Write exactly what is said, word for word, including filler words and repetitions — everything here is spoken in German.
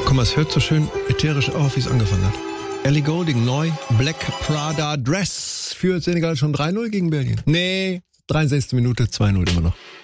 Guck mal, es hört so schön ätherisch auf, wie es angefangen hat. Ellie Goulding, neu, Black Prada Dress. Führt Senegal schon drei null gegen Belgien? Nee, dreiundsechzigste Minute, zwei null immer noch.